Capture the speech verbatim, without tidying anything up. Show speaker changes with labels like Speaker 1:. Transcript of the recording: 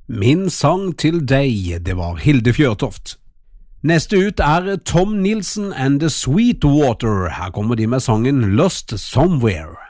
Speaker 1: Min sang til deg, det var Hilde Fjørtoft. Neste ut er Tom Nilsson and the Sweetwater. Her kommer de med sangen Lost Somewhere.